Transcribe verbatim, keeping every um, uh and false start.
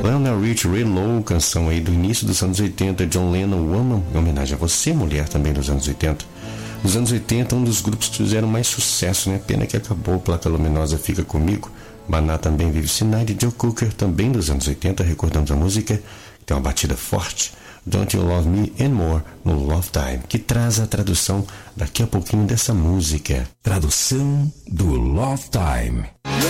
Lionel Rich, Ray Low, canção aí do início dos anos oitenta, John Lennon, Woman, em homenagem a você, mulher, também dos anos oitenta. Nos anos oitenta, um dos grupos que fizeram mais sucesso, né? Pena que acabou, Placa Luminosa Fica Comigo. Maná também vive Sinai, de Joe Cocker, também dos anos oitenta, recordamos a música, que tem uma batida forte. Don't You Love Me Anymore, no Love Time, que traz a tradução daqui a pouquinho dessa música. Tradução do Love Time.